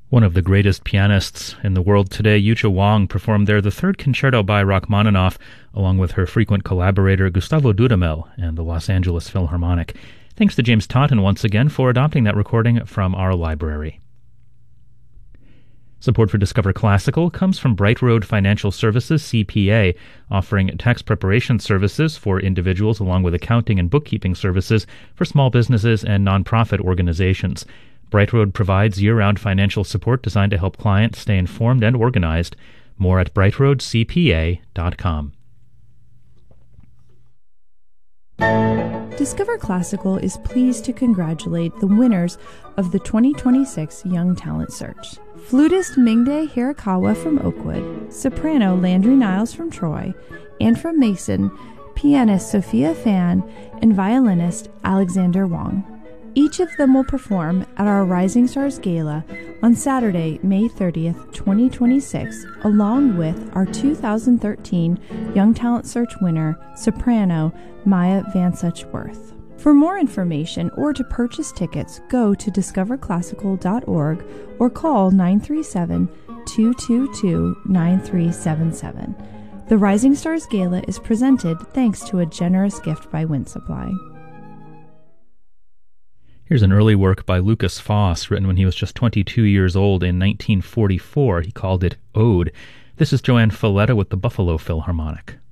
One of the greatest pianists in the world today, Yuja Wang, performed there the third concerto by Rachmaninoff, along with her frequent collaborator Gustavo Dudamel and the Los Angeles Philharmonic. Thanks to James Taunton once again for adopting that recording from our library. Support for Discover Classical comes from Bright Road Financial Services, CPA, offering tax preparation services for individuals along with accounting and bookkeeping services for small businesses and nonprofit organizations. Bright Road provides year-round financial support designed to help clients stay informed and organized. More at brightroadcpa.com. Discover Classical is pleased to congratulate the winners of the 2026 Young Talent Search. Flutist Mingde Hirakawa from Oakwood, soprano Landry Niles from Troy, and from Mason, pianist Sophia Fan, and violinist Alexander Wong. Each of them will perform at our Rising Stars Gala on Saturday, May 30th, 2026, along with our 2013 Young Talent Search winner, soprano Maya Van Suchworth. For more information or to purchase tickets, go to discoverclassical.org or call 937-222-9377. The Rising Stars Gala is presented thanks to a generous gift by Wind Supply. Here's an early work by Lucas Foss, written when he was just 22 years old in 1944. He called it Ode. This is Joanne Falletta with the Buffalo Philharmonic.